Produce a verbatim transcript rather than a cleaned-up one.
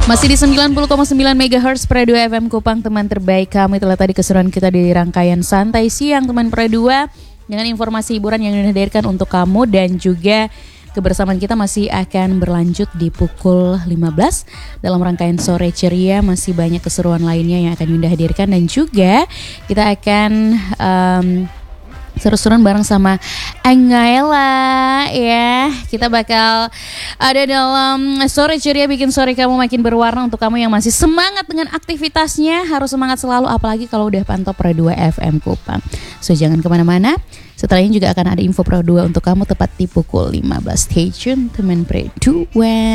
Masih di sembilan puluh koma sembilan megahertz Pro dua F M Kupang, teman terbaik kamu. Itulah tadi keseruan kita di rangkaian Santai Siang teman Pro dua, dengan informasi hiburan yang dihadirkan untuk kamu, dan juga kebersamaan kita masih akan berlanjut di pukul lima belas dalam rangkaian Sore Ceria. Masih banyak keseruan lainnya yang akan Yunda hadirkan, dan juga kita akan um, seru-seruan bareng sama Angela ya. Kita bakal ada dalam Sore Ceria, bikin sore kamu makin berwarna. Untuk kamu yang masih semangat dengan aktivitasnya, harus semangat selalu, apalagi kalau udah pantau Pro dua F M Kupang. So jangan kemana-mana, setelah ini juga akan ada info Pro dua untuk kamu tepat di pukul lima belas. Stay tune teman Pro dua.